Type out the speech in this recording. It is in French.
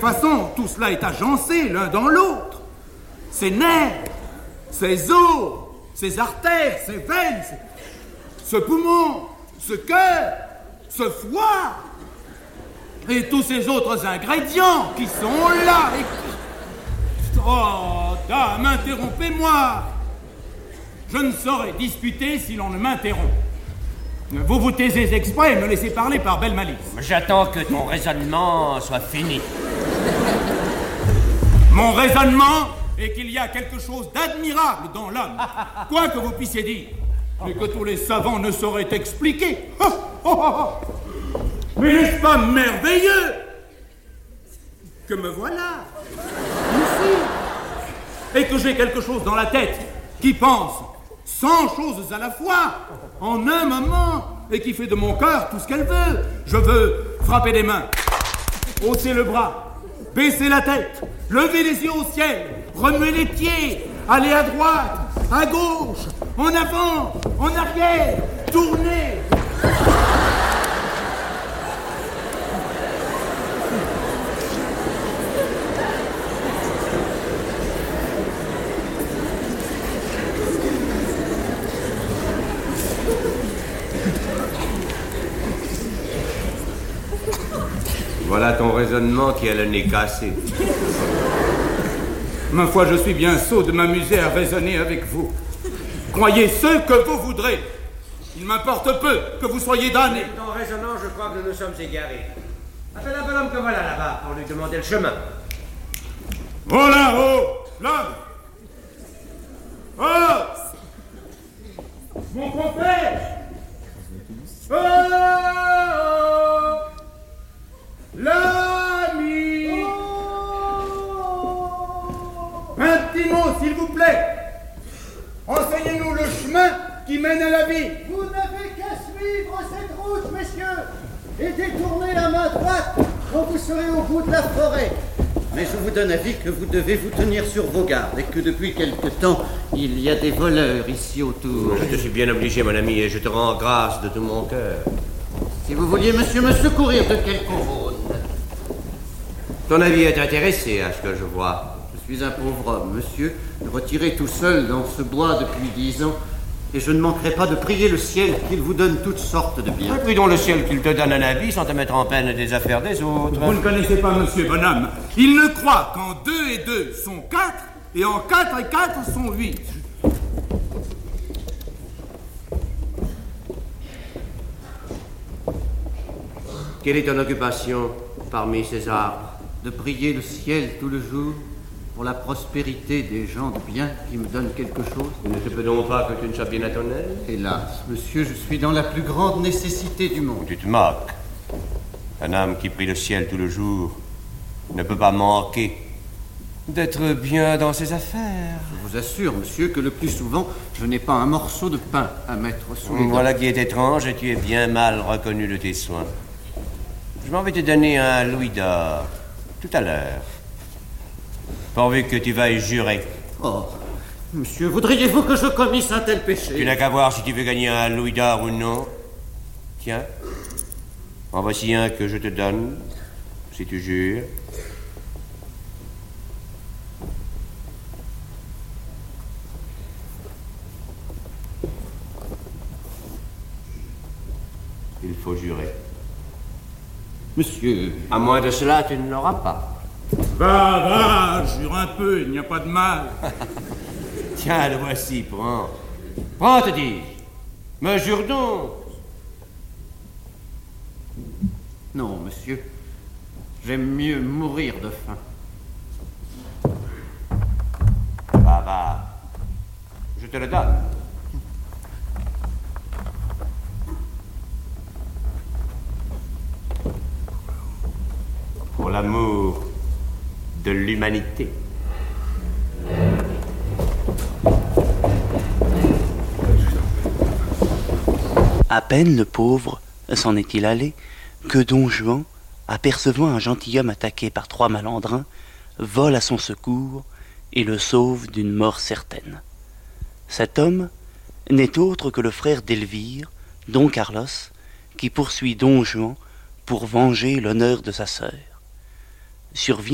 façon, tout cela est agencé l'un dans l'autre. Ses nerfs, ses os, ses artères, ses veines, ce poumon, ce cœur, ce foie, et tous ces autres ingrédients qui sont là. Oh, dame, interrompez-moi. Je ne saurais disputer si l'on ne m'interrompt. Vous vous taisez exprès et me laissez parler par belle malice. J'attends que ton raisonnement soit fini. Mon raisonnement est qu'il y a quelque chose d'admirable dans l'homme, quoi que vous puissiez dire, mais que tous les savants ne sauraient expliquer. Mais n'est-ce pas merveilleux que me voilà ici, et que j'ai quelque chose dans la tête qui pense 100 choses à la fois, en un moment, et qui fait de mon cœur tout ce qu'elle veut. Je veux frapper des mains, hausser le bras, baisser la tête, lever les yeux au ciel, remuer les pieds, aller à droite, à gauche, en avant, en arrière, tourner. Voilà ton raisonnement qui a le nez cassé. Ma foi, je suis bien sot de m'amuser à raisonner avec vous. Croyez ce que vous voudrez. Il m'importe peu que vous soyez damnés. En raisonnant, je crois que nous nous sommes égarés. Appelle un bonhomme que voilà là-bas pour lui demander le chemin. Oh là, oh, l'homme. Oh, mon compère. Oh, l'ami. Un petit mot, s'il vous plaît. Enseignez-nous le chemin qui mène à la vie. Vous n'avez qu'à suivre cette route, messieurs, et détourner la main droite quand vous serez au bout de la forêt. Mais je vous donne avis que vous devez vous tenir sur vos gardes et que depuis quelque temps, il y a des voleurs ici autour. Je te suis bien obligé, mon ami, et je te rends grâce de tout mon cœur. Si vous vouliez, monsieur, me secourir de quelque aumône. Ton avis est intéressé à ce que je vois. Je suis un pauvre homme, monsieur, retiré tout seul dans ce bois depuis 10 ans, et je ne manquerai pas de prier le ciel qu'il vous donne toutes sortes de biens. Prie donc le ciel qu'il te donne un avis sans te mettre en peine des affaires des autres. Vous ne connaissez pas monsieur Bonhomme. Il ne croit qu'en 2 et 2 sont 4, et en 4 et 4 sont 8. Quelle est ton occupation parmi ces arbres? De prier le ciel tout le jour pour la prospérité des gens de bien qui me donnent quelque chose. Il ne se peut donc pas que tu ne sois bien à ton aise? Hélas, monsieur, je suis dans la plus grande nécessité du monde. Tu te moques. Un homme qui prie le ciel tout le jour ne peut pas manquer d'être bien dans ses affaires. Je vous assure, monsieur, que le plus souvent, je n'ai pas un morceau de pain à mettre sous les dents. Voilà qui est étrange et tu es bien mal reconnu de tes soins. Je m'en vais te donner un louis d'or tout à l'heure, pourvu que tu veuilles jurer. Oh, monsieur, voudriez-vous que je commisse un tel péché? Tu n'as qu'à voir si tu veux gagner un louis d'or ou non. Tiens, en voici un que je te donne, si tu jures. Il faut jurer. Monsieur... À moins de cela, tu ne l'auras pas. Va, jure un peu, il n'y a pas de mal. Tiens, le voici, prends. Prends, te dis. Me jure donc. Non, monsieur. J'aime mieux mourir de faim. Va. Je te le donne. Pour l'amour de l'humanité. À peine le pauvre s'en est-il allé que Don Juan, apercevant un gentilhomme attaqué par 3 malandrins, vole à son secours et le sauve d'une mort certaine. Cet homme n'est autre que le frère d'Elvire, Don Carlos, qui poursuit Don Juan pour venger l'honneur de sa sœur. Survient